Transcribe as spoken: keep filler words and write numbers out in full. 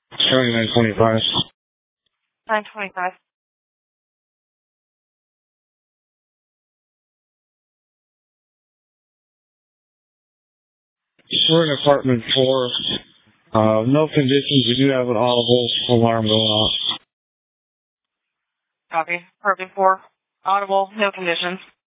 seventy-nine twenty-five. nine twenty-five. We're in apartment four. Uh, no conditions. We do have an audible alarm going off. Copy. Apartment four. Audible. No conditions.